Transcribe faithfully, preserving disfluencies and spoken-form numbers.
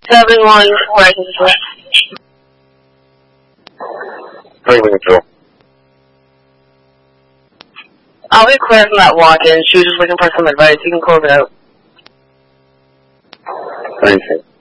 seven one, license plate. Franklin Control. I'll be clear from that walk-in. She was just looking for some advice. You can close it out. Thank you.